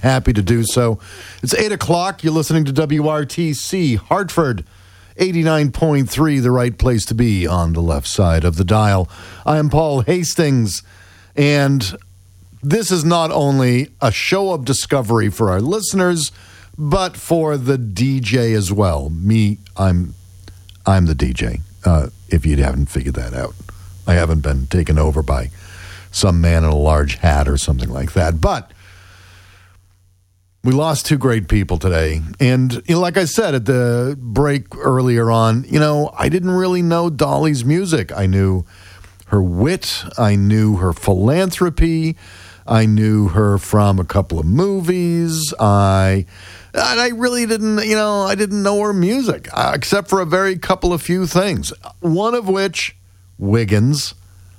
happy to do so. It's 8 o'clock. You're listening to WRTC Hartford, 89.3, the right place to be on the left side of the dial. I am Paul Hastings, and this is not only a show of discovery for our listeners, but for the DJ as well. I'm the DJ, if you haven't figured that out. I haven't been taken over by some man in a large hat or something like that. But we lost two great people today. And like I said at the break earlier on, I didn't really know Dolly's music. I knew her wit. I knew her philanthropy. I knew her from a couple of movies. And I really didn't, I didn't know her music, except for a couple of few things. One of which, Wiggins,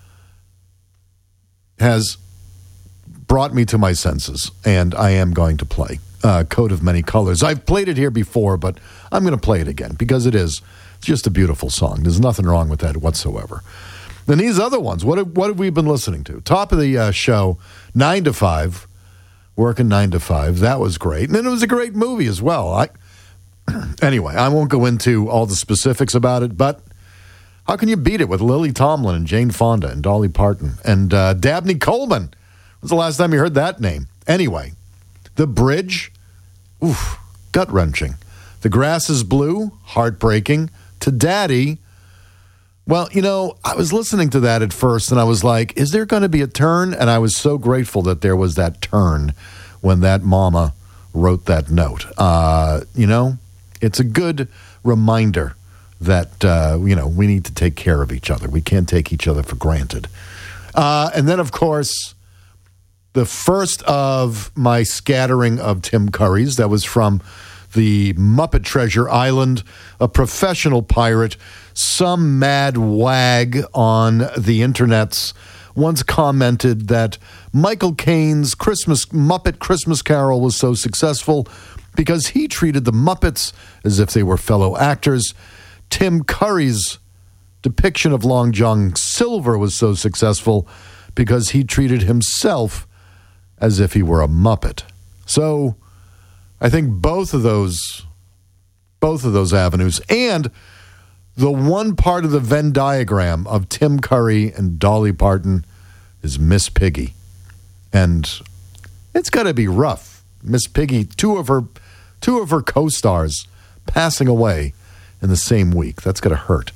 has brought me to my senses, and I am going to play Coat of Many Colors. I've played it here before, but I'm going to play it again because it's just a beautiful song. There's nothing wrong with that whatsoever. Then these other ones, what have we been listening to? Top of the show, 9 to 5, working 9 to 5. That was great. And then it was a great movie as well. Anyway, I won't go into all the specifics about it, but how can you beat it with Lily Tomlin and Jane Fonda and Dolly Parton and Dabney Coleman? When's the last time you heard that name? Anyway, The Bridge, gut-wrenching. The Grass is Blue, heartbreaking. To Daddy, well, I was listening to that at first, and I was like, is there going to be a turn? And I was so grateful that there was that turn when that mama wrote that note. It's a good reminder that, we need to take care of each other. We can't take each other for granted. And then, of course, the first of my scattering of Tim Curry's, that was from the Muppet Treasure Island, a professional pirate. Some mad wag on the internets once commented that Michael Caine's Muppet Christmas Carol was so successful because he treated the Muppets as if they were fellow actors. Tim Curry's depiction of Long John Silver was so successful because he treated himself as if he were a Muppet. So I think both of those avenues, and the one part of the Venn diagram of Tim Curry and Dolly Parton is Miss Piggy. And it's got to be rough. Miss Piggy, two of her co-stars passing away in the same week. That's going to hurt.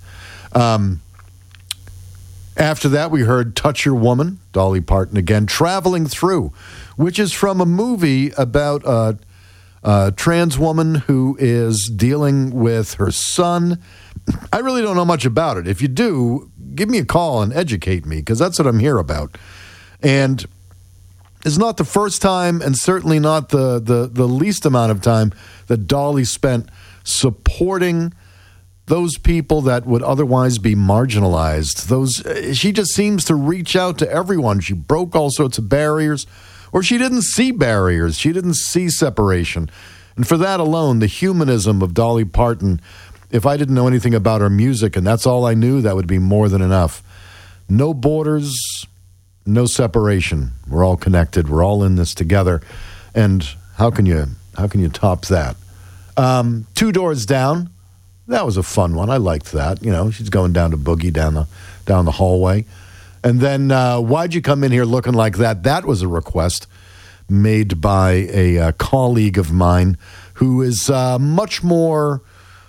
After that, we heard Touch Your Woman, Dolly Parton again, Traveling Through, which is from a movie about a trans woman who is dealing with her son. I really don't know much about it. If you do, give me a call and educate me, because that's what I'm here about. And it's not the first time, and certainly not the least amount of time, that Dolly spent supporting those people that would otherwise be marginalized. She just seems to reach out to everyone. She broke all sorts of barriers, or she didn't see barriers. She didn't see separation. And for that alone, the humanism of Dolly Parton, if I didn't know anything about her music and that's all I knew, that would be more than enough. No borders, no separation. We're all connected. We're all in this together. And how can you top that? Two Doors Down. That was a fun one. I liked that. She's going down to boogie down the hallway. And then Why'd You Come In Here Looking Like That? That was a request made by a colleague of mine who is much more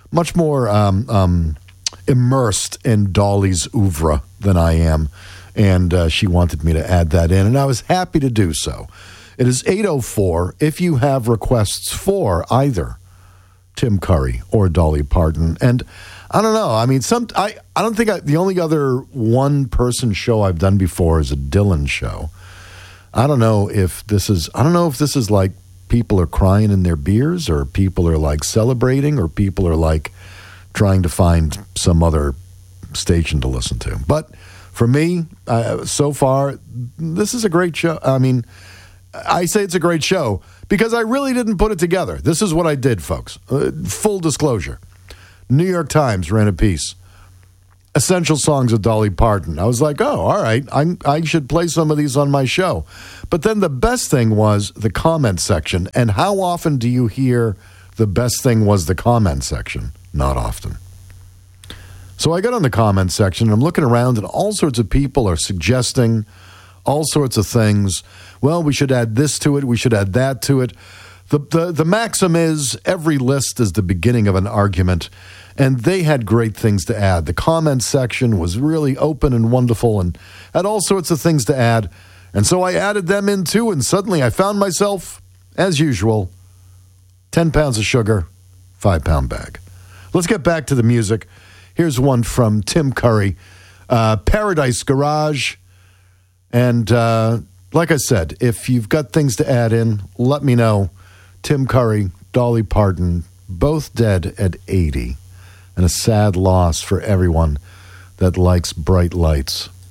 immersed in Dolly's oeuvre than I am. And she wanted me to add that in, and I was happy to do so. It is 8:04. If you have requests for either Tim Curry or Dolly Parton, and I don't know. I mean, I don't think the only other one-person show I've done before is a Dylan show. I don't know if this is like people are crying in their beers, or people are like celebrating, or people are like trying to find some other station to listen to. But for me, so far, this is a great show. I mean, I say it's a great show because I really didn't put it together. This is what I did, folks. Full disclosure. New York Times ran a piece. Essential Songs of Dolly Parton. I was like, oh, all right, I should play some of these on my show. But then the best thing was the comment section. And how often do you hear the best thing was the comment section? Not often. So I got on the comment section, and I'm looking around, and all sorts of people are suggesting all sorts of things. Well, we should add this to it. We should add that to it. The maxim is every list is the beginning of an argument, and they had great things to add. The comment section was really open and wonderful and had all sorts of things to add. And so I added them in too, and suddenly I found myself, as usual, 10 pounds of sugar, 5-pound bag. Let's get back to the music. Here's one from Tim Curry, Paradise Garage. And like I said, if you've got things to add in, let me know. Tim Curry, Dolly Parton, both dead at 80. And a sad loss for everyone that likes bright lights.